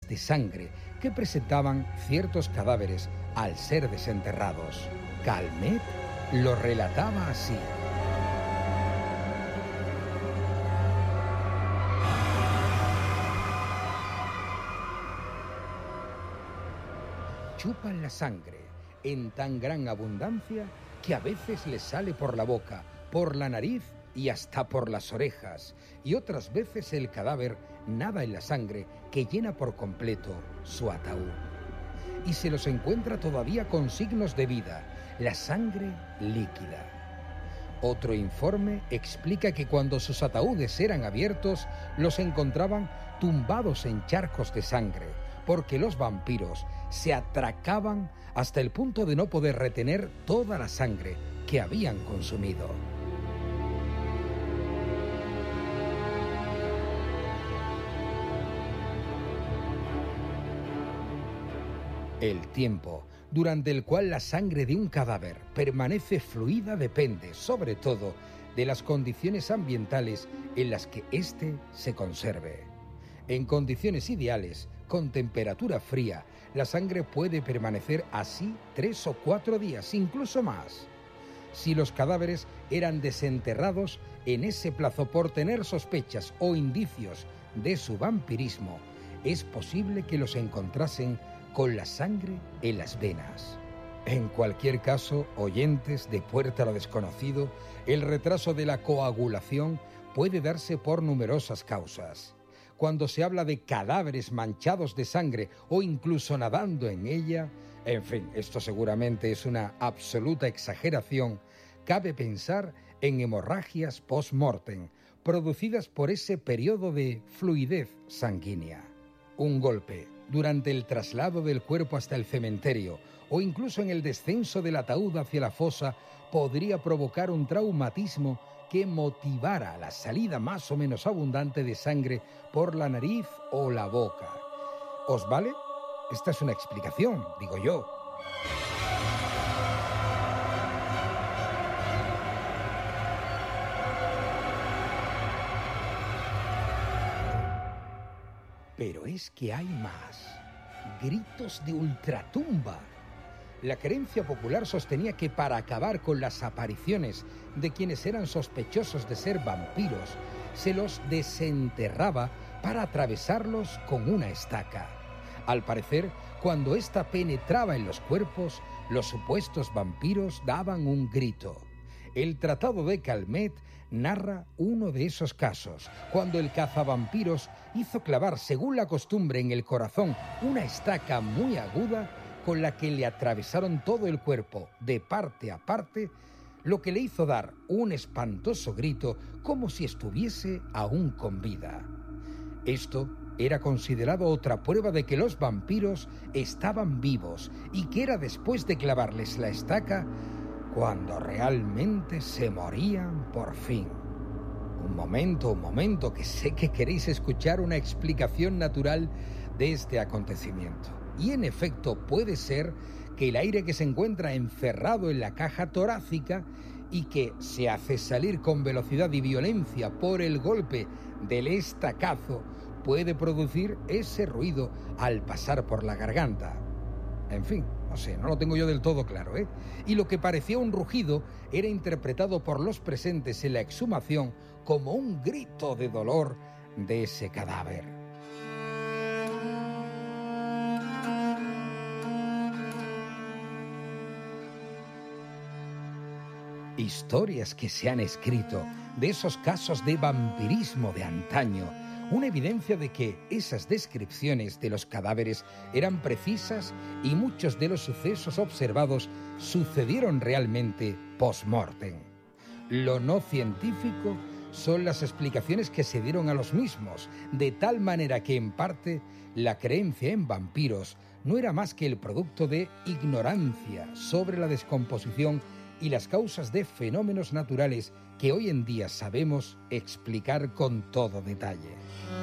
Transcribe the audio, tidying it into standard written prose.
de sangre que presentaban ciertos cadáveres al ser desenterrados. Calmet lo relataba así. Chupan la sangre en tan gran abundancia que a veces les sale por la boca, por la nariz y hasta por las orejas, y otras veces el cadáver nada en la sangre que llena por completo su ataúd. Y se los encuentra todavía con signos de vida, la sangre líquida. Otro informe explica que cuando sus ataúdes eran abiertos, los encontraban tumbados en charcos de sangre, porque los vampiros se atracaban hasta el punto de no poder retener toda la sangre que habían consumido. El tiempo durante el cual la sangre de un cadáver permanece fluida depende, sobre todo, de las condiciones ambientales en las que éste se conserve. En condiciones ideales, con temperatura fría, la sangre puede permanecer así 3 o 4 días, incluso más. Si los cadáveres eran desenterrados en ese plazo por tener sospechas o indicios de su vampirismo, es posible que los encontrasen con la sangre en las venas. En cualquier caso, oyentes de Puerta a lo Desconocido, el retraso de la coagulación puede darse por numerosas causas. Cuando se habla de cadáveres manchados de sangre o incluso nadando en ella, en fin, esto seguramente es una absoluta exageración, cabe pensar en hemorragias post-mortem, producidas por ese periodo de fluidez sanguínea. Un golpe durante el traslado del cuerpo hasta el cementerio o incluso en el descenso del ataúd hacia la fosa podría provocar un traumatismo que motivara la salida más o menos abundante de sangre por la nariz o la boca. ¿Os vale? Esta es una explicación, digo yo. Pero es que hay más. Gritos de ultratumba. La creencia popular sostenía que para acabar con las apariciones de quienes eran sospechosos de ser vampiros, se los desenterraba para atravesarlos con una estaca. Al parecer, cuando ésta penetraba en los cuerpos, los supuestos vampiros daban un grito. El Tratado de Calmet narra uno de esos casos, cuando el cazavampiros hizo clavar, según la costumbre, en el corazón una estaca muy aguda con la que le atravesaron todo el cuerpo, de parte a parte, lo que le hizo dar un espantoso grito como si estuviese aún con vida. Esto era considerado otra prueba de que los vampiros estaban vivos y que era después de clavarles la estaca cuando realmente se morían por fin. Un momento, que sé que queréis escuchar una explicación natural de este acontecimiento. Y en efecto puede ser que el aire que se encuentra encerrado en la caja torácica y que se hace salir con velocidad y violencia por el golpe del estacazo puede producir ese ruido al pasar por la garganta. En fin, no sé, no lo tengo yo del todo claro, ¿eh? Y lo que parecía un rugido era interpretado por los presentes en la exhumación como un grito de dolor de ese cadáver. Historias que se han escrito de esos casos de vampirismo de antaño, una evidencia de que esas descripciones de los cadáveres eran precisas y muchos de los sucesos observados sucedieron realmente post-mortem. Lo no científico son las explicaciones que se dieron a los mismos, de tal manera que en parte la creencia en vampiros no era más que el producto de ignorancia sobre la descomposición y las causas de fenómenos naturales que hoy en día sabemos explicar con todo detalle.